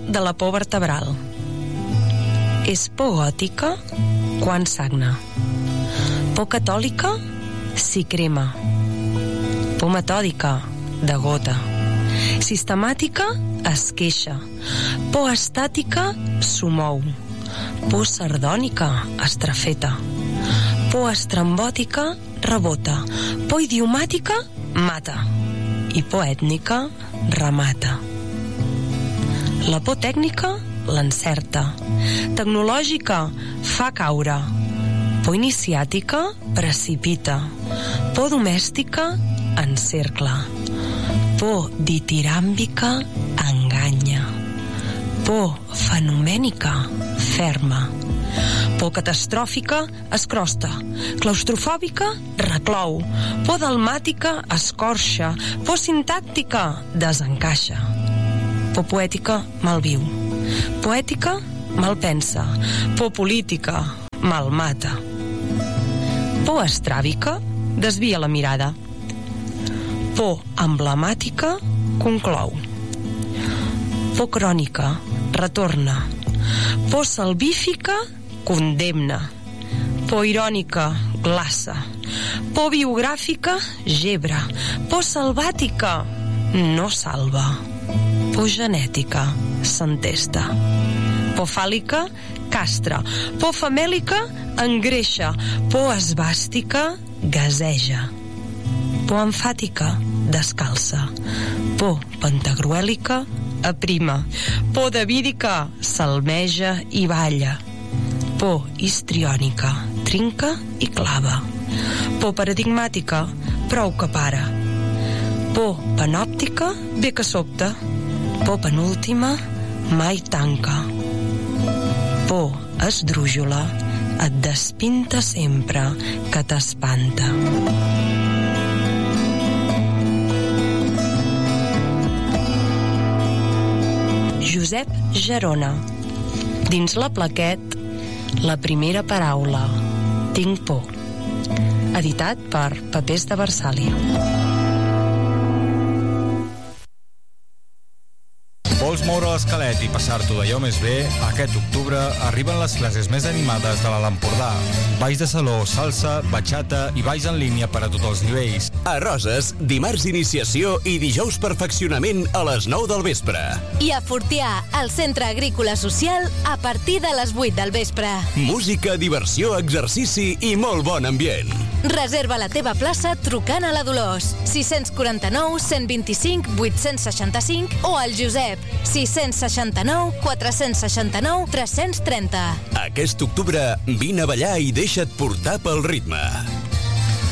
de la por vertebral. És por gòtica quan sagna. Por catòlica si crema. Por metòdica de gota. Sistemàtica es queixa. Por estàtica s'ho mou. Por sardònica estrafeta. Por estrambòtica rebota. Por idiomàtica mata. I por ètnica remata. La por tècnica l'encerta. Tecnològica fa caure. Por iniciàtica precipita. Por domèstica encercla. Por ditiràmbica enganya. Por fenomènica ferma. Por catastròfica escrosta. Claustrofòbica reclou. Por dalmàtica escorxa. Por sintàctica desencaixa. Por poètica malviu. Poètica malpensa. Por política malmata. Por estràbica desvia la mirada. Por emblemàtica conclou. Por crònica retorna. Por salvífica condemna. Por irònica glaça. Por biogràfica gebra. Por salvàtica no salva. Por genètica s'entesta. Por fàl·lica castra. Por famèlica engreixa. Por esbàstica gaseja. Por emfàtica descalça. Por pentagruèlica aprima. Por davídica salmeja i balla. Por histriònica trinca i clava. Por paradigmàtica prou que para. Por panòptica bé que sobta. Por penúltima mai tanca. Por esdrújula et despinta sempre que t'espanta. Josep Gerona. Dins la plaquet, la primera paraula, tinc por. Editat per Papers de Versàlia. Vols moure l'esquelet i passar-t'ho d'allò més bé? Aquest octubre arriben les classes més animades de l'Alt Empordà. Balls de saló, salsa, batxata i balls en línia per a tots els nivells. A Roses, dimarts iniciació i dijous perfeccionament a les 9 del vespre. I a Fortià, al Centre Agrícola Social, a partir de les 8 del vespre. Música, diversió, exercici i molt bon ambient. Reserva la teva plaça trucant a la Dolors. 649 125 865 o al Josep 669 469 330. Aquest octubre vine a ballar i deixa't portar pel ritme.